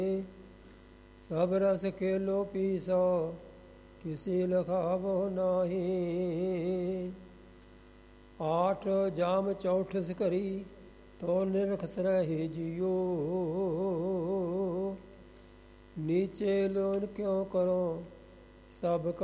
ਸਭ ਰਸ ਖੇਲੋ ਪੀਸੋ ਕਿਸੀ ਲਖਾਵੋ ਨਾਹੀ। ਆਠ ਜਾਮ ਚੌਠਸ ਕਰੀ ਤੋ ਨਿਰਖਤ ਰਹੇ ਜੀਓ। ਨੀਚੇ ਲੋਨ ਕਿਉ ਕਰੋ ਸਭ